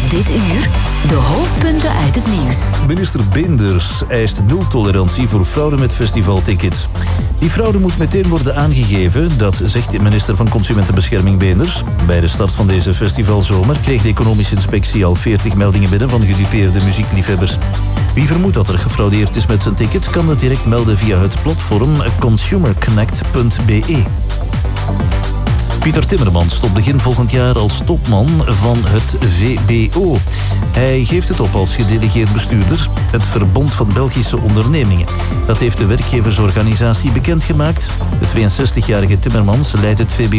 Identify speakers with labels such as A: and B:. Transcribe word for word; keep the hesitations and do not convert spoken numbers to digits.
A: Dit uur de hoofdpunten uit het nieuws.
B: Minister Beenders eist nul-tolerantie voor fraude met festivaltickets. Die fraude moet meteen worden aangegeven, dat zegt de minister van Consumentenbescherming Beenders. Bij de start van deze festivalzomer kreeg de economische inspectie al veertig meldingen binnen van gedupeerde muziekliefhebbers. Wie vermoedt dat er gefraudeerd is met zijn tickets, kan het direct melden via het platform consumer connect punt b e. Pieter Timmermans stopt begin volgend jaar als topman van het V B O. Hij geeft het op als gedelegeerd bestuurder, het Verbond van Belgische Ondernemingen. Dat heeft de werkgeversorganisatie bekendgemaakt. De tweeënzestigjarige Timmermans leidt het V B